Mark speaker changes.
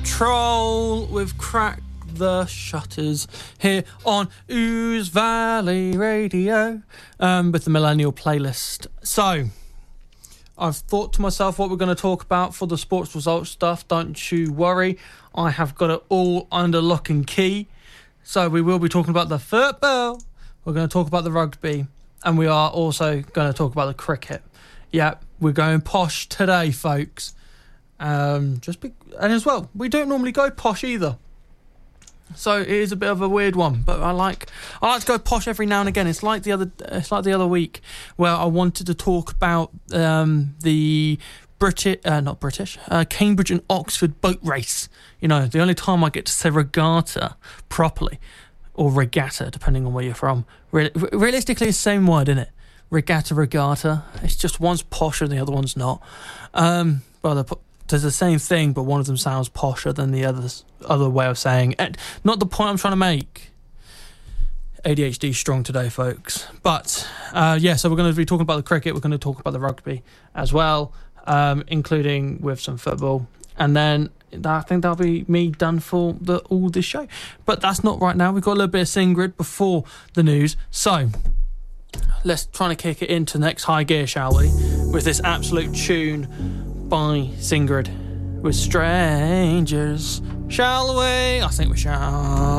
Speaker 1: Troll with Crack the Shutters here on Ooze Valley Radio with the Millennial Playlist. So, I've thought to myself what we're going to talk about for the sports results stuff. Don't you worry, I have got it all under lock and key. So we will be talking about the football, we're going to talk about the rugby, and we are also going to talk about the cricket. Yeah, we're going posh today, folks. And as well, we don't normally go posh either. So it is a bit of a weird one, but I like to go posh every now and again. It's like the other week where I wanted to talk about the Cambridge and Oxford boat race. You know, the only time I get to say regatta properly, or regatta, depending on where you're from. Realistically, it's the same word, isn't it? Regatta. It's just one's posh and the other one's not. There's the same thing, but one of them sounds posher than the other way of saying it. Not the point I'm trying to make. ADHD strong today, folks. But, so we're going to be talking about the cricket. We're going to talk about the rugby as well, including with some football. And then I think that'll be me done for all this show. But that's not right now. We've got a little bit of Singrid before the news. So, let's try to kick it into next high gear, shall we? With this absolute tune by Singrid with Strangers. Shall we? I think we shall.